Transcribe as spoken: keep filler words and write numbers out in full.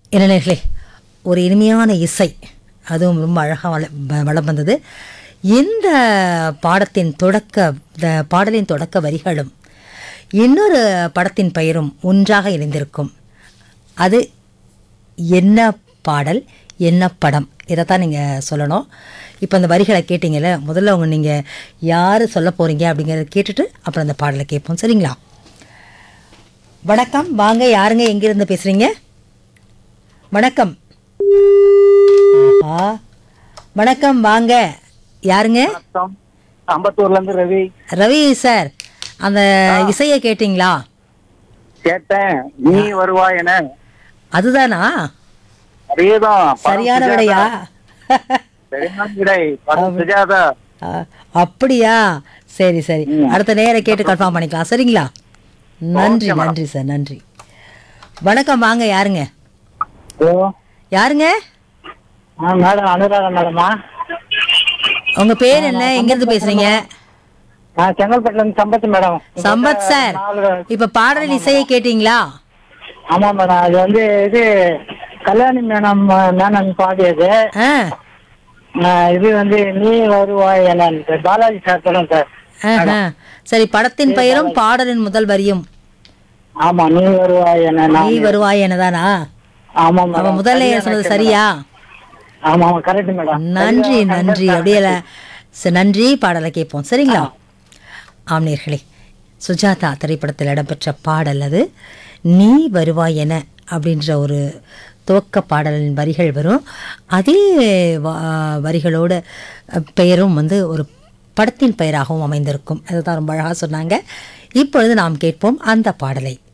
இளைஞர்களே, ஒரு இனிமையான இசை, அதுவும் ரொம்ப அழகாக வள வ- வளம் வந்தது. இந்த பாடத்தின் தொடக்க த- பாடலின் தொடக்க வரிகளும் இன்னொரு படத்தின் பெயரும் ஒன்றாக இணைந்திருக்கும். அது என்ன பாடல், என்ன படம், இதைத்தான் நீங்கள் சொல்லணும். இப்போ அந்த வரிகளை கேட்டிங்கல்ல, முதல்ல அவங்க நீங்கள் யார் சொல்ல போகிறீங்க அப்படிங்கிறத கேட்டுட்டு அப்புறம் அந்த பாடலை கேட்போம். சரிங்களா? வணக்கம், வாங்க. யாருங்க, எங்கிருந்து பேசுகிறீங்க? வணக்கம். ஆ, வணக்கம், வாங்க. யாருங்க? வணக்கம். அம்பத்தூர்ல இருந்து ரவி. ரவி சார், அந்த இசையை கேட்டிங்களா? கேட்டேன். நீ வருவாய் என. அதுதானா? அதேதான். படம் சரியான சுஜாதா. விடையா? சரியான விடை. படம் சுஜாதா. ஆ, அப்படியா? சரி சரி, ம். அடுத்த நேரம் கேட்டு கன்ஃபார்ம் பண்ணிக்கலாம். சரிங்களா? நன்றி ஓகே, மேடம். நன்றி சார், நன்றி. வணக்கம், வாங்க. யாருங்க? ஓ, யாருங்க? ஆ, மேடம் அனுராதா மேடமா? உங்க பேர் என்ன, எங்கிருந்து பேசுறீங்க? நான் செங்கல்பட்டுல இருந்து சம்பத் மேடம். சம்பத் சார், நாலு- இப்ப பாடல் இசையை கேட்டீங்களா? ஆமா மேடம். அது வந்து இது கல்யாணி மேனம் மேனன் பாடியது. ஆ, ஆ, இது வந்து நீ வருவாய் என பாலாஜி சார் படம் சார். ஆஹா. சரி, படத்தின் பெயரும் பாடலின் முதல் வரியும் ஆமா, நீ வருவாய் என நீ நான். வருவாய் என்னதானா? ஆமா அவன் மேடம். முதல்ல சரியா சொன்னது கேட்டேன் சரியா? மேடம். ஆமா ஆமா, கரெக்ட் மேடம். நன்றி சரியா நன்றி. கரெக்டா அப்படியே கரெக்ட். சரி, நன்றி. பாடலை கேட்போம். சரிங்களா? ஆம்நேர்களே, சுஜாதா திரைப்படத்தில் இடம்பெற்ற பாடல் அது. நீ வருவாய் என அப்படின்ற ஒரு துவக்க பாடலின் வரிகள் வரும். அதே வ- வரிகளோட அஹ், பெயரும் வந்து ஒரு படத்தின் பெயராகவும் அமைந்திருக்கும். அதுதான் ரொம்ப அழகாக சொன்னாங்க. இப்பொழுது நாம் கேட்போம் அந்த பாடலை.